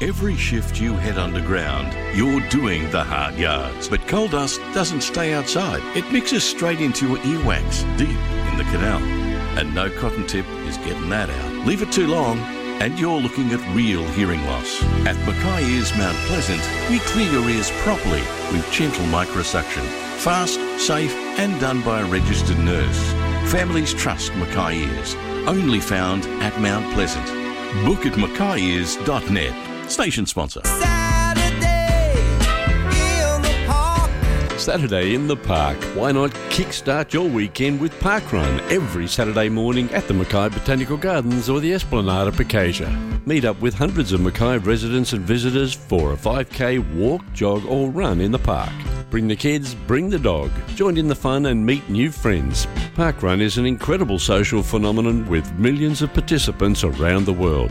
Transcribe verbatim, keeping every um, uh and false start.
Every shift you head underground, you're doing the hard yards. But coal dust doesn't stay outside. It mixes straight into your earwax, deep in the canal. And no cotton tip is getting that out. Leave it too long, and you're looking at real hearing loss. At Mackay Ears Mount Pleasant, we clear your ears properly with gentle microsuction. Fast, safe, and done by a registered nurse. Families trust Mackay Ears. Only found at Mount Pleasant. Book at mackay ears dot net. Station sponsor. Saturday in the park. Saturday in the Park. Why not kickstart your weekend with Parkrun every Saturday morning at the Mackay Botanical Gardens or the Esplanade of Picasia. Meet up with hundreds of Mackay residents and visitors for a five K walk, jog or run in the park. Bring the kids, bring the dog. Join in the fun and meet new friends. Parkrun is an incredible social phenomenon with millions of participants around the world.